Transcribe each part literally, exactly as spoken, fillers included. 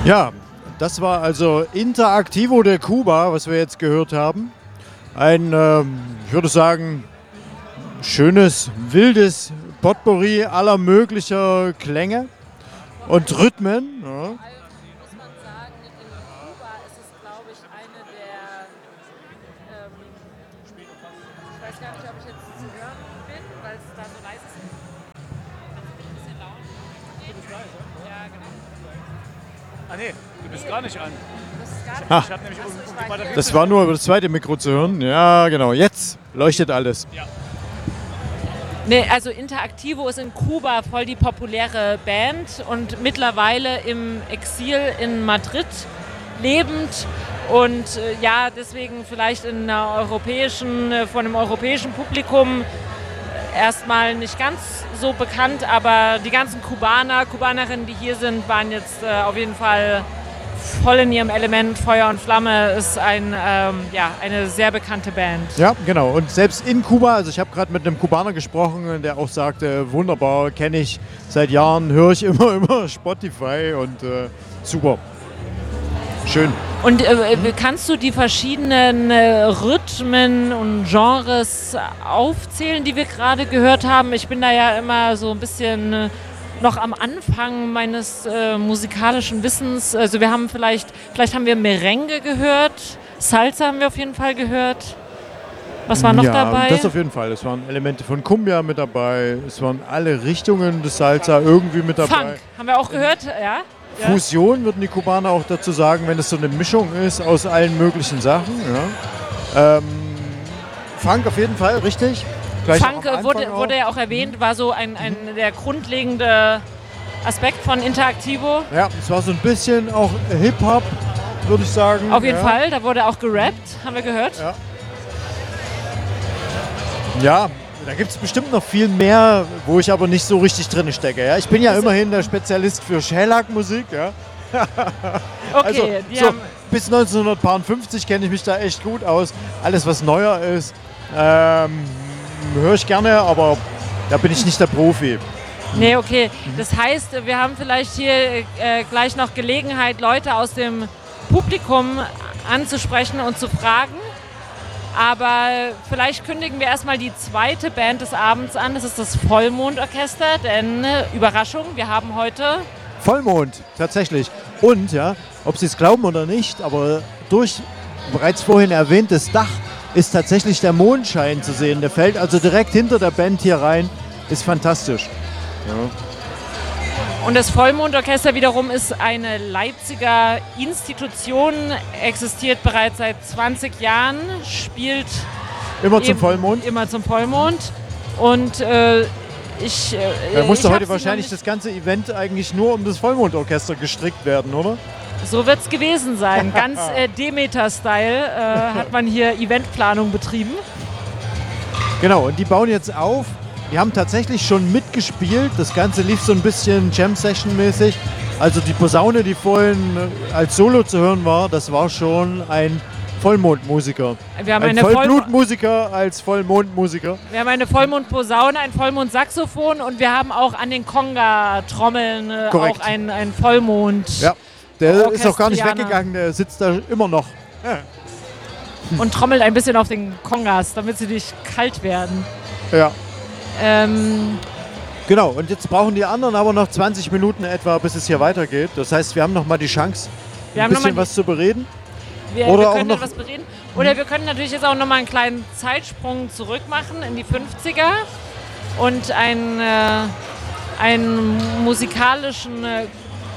Ja, das war also Interactivo de Cuba, was wir jetzt gehört haben. Ein, ähm, ich würde sagen, schönes, wildes Potpourri aller möglicher Klänge und Rhythmen. Ja. Muss man sagen, in Kuba ist es, glaube ich, eine der, ähm, ich weiß gar nicht, ob ich jetzt zu hören bin, weil es da so leise ist. Kannst du mich ein bisschen lauter gehen? Ja, genau. Ah nee, du bist gar nicht an. Das ist gar nicht. Ah. Ich habe nämlich Achso, um, ich um war die Batterie. hier. Das war nur über das zweite Mikro zu hören. Ja, genau. Jetzt leuchtet alles. Ja. Nee, also Interactivo ist in Kuba voll die populäre Band und mittlerweile im Exil in Madrid lebend und äh, ja, deswegen vielleicht in einer europäischen, äh, von einem europäischen Publikum erstmal nicht ganz so bekannt, aber die ganzen Kubaner, Kubanerinnen, die hier sind, waren jetzt äh, auf jeden Fall voll in ihrem Element. Feuer und Flamme ist ein, ähm, ja, eine sehr bekannte Band. Ja, genau. Und selbst in Kuba, also ich habe gerade mit einem Kubaner gesprochen, der auch sagte, wunderbar, kenne ich seit Jahren, höre ich immer, immer Spotify und äh, super. Schön. Und äh, kannst du die verschiedenen äh, Rhythmen und Genres aufzählen, die wir gerade gehört haben? Ich bin da ja immer so ein bisschen äh, noch am Anfang meines äh, musikalischen Wissens. Also wir haben vielleicht, vielleicht haben wir Merengue gehört, Salsa haben wir auf jeden Fall gehört. Was war noch ja, dabei? Das auf jeden Fall. Es waren Elemente von Cumbia mit dabei. Es waren alle Richtungen des Salsa irgendwie mit dabei. Funk haben wir auch gehört, ja. Ja. Fusion würden die Kubaner auch dazu sagen, wenn es so eine Mischung ist aus allen möglichen Sachen. Ja. Ähm, Funk auf jeden Fall, richtig. Gleich Funk äh, wurde, wurde ja auch erwähnt, war so ein, ein der grundlegende Aspekt von Interactivo. Ja, es war so ein bisschen auch Hip-Hop, würde ich sagen. Auf jeden ja. Fall, da wurde auch gerappt, haben wir gehört. Ja, ja da gibt es bestimmt noch viel mehr, wo ich aber nicht so richtig drin stecke. Ja. Ich bin ja Also, immerhin der Spezialist für Shellac-Musik. Ja. Okay, also, die so, haben, bis neunzehnhundertfünfzig kenne ich mich da echt gut aus. Alles, was neuer ist, ähm, höre ich gerne, aber da bin ich nicht der Profi. nee, okay. Das heißt, wir haben vielleicht hier äh, gleich noch Gelegenheit, Leute aus dem Publikum anzusprechen und zu fragen. Aber vielleicht kündigen wir erstmal die zweite Band des Abends an. Das ist das Vollmondorchester, denn äh, Überraschung, wir haben heute... Vollmond, tatsächlich. Und, ja, ob Sie es glauben oder nicht, aber durch bereits vorhin erwähntes Dach ist tatsächlich der Mondschein zu sehen. Der fällt also direkt hinter der Band hier rein. Ist fantastisch. Ja. Und das Vollmondorchester wiederum ist eine Leipziger Institution, existiert bereits seit zwanzig Jahren, spielt Immer zum eben Vollmond. Immer zum Vollmond. Und äh, ich. Äh, Da musste ich hab heute sie wahrscheinlich noch das ganze Event eigentlich nur um das Vollmondorchester gestrickt werden, oder? nicht, so wird es gewesen sein. Ganz äh, Demeter-Style äh, hat man hier Eventplanung betrieben. Genau, und die bauen jetzt auf. Die haben tatsächlich schon mitgespielt. Das Ganze lief so ein bisschen Jam-Session-mäßig. Also die Posaune, die vorhin als Solo zu hören war, das war schon ein Vollmondmusiker. Wir haben ein eine Voll- Vollblutmusiker als Vollmondmusiker. Wir haben eine Vollmondposaune, ein Vollmondsaxophon und wir haben auch an den Conga-Trommeln äh, Korrekt. auch ein, ein Vollmond. Ja, der ist auch gar nicht Orchestrianer. weggegangen, der sitzt da immer noch. Und trommelt ein bisschen auf den Congas, damit sie nicht kalt werden. Ja, Ähm, genau. Und jetzt brauchen die anderen aber noch zwanzig Minuten etwa, bis es hier weitergeht. Das heißt, wir haben noch mal die Chance, Wir ein haben noch bisschen mal was zu bereden. wir, Oder wir auch können noch- etwas bereden. Oder wir können natürlich jetzt auch nochmal einen kleinen Zeitsprung zurück machen in die fünfziger und einen, äh, einen musikalischen äh,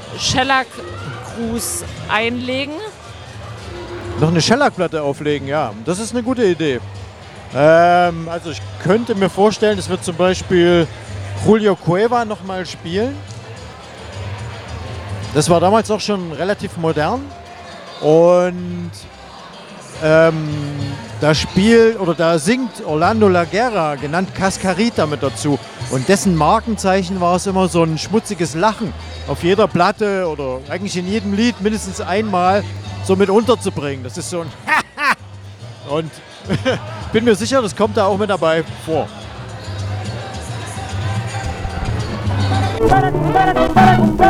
Shellac-Gruß einlegen. Noch eine Shellac-Platte auflegen, ja. Das ist eine gute Idee. Ähm, also ich könnte mir vorstellen, es wird zum Beispiel Julio Cueva nochmal spielen. Das war damals auch schon relativ modern. Und ähm, da spielt oder da singt Orlando Laguerra, genannt Cascarita, mit dazu. Und dessen Markenzeichen war es immer so ein schmutziges Lachen auf jeder Platte oder eigentlich in jedem Lied mindestens einmal so mit unterzubringen. Das ist so ein und bin mir sicher, das kommt da auch mit dabei vor. Para, para, para, para.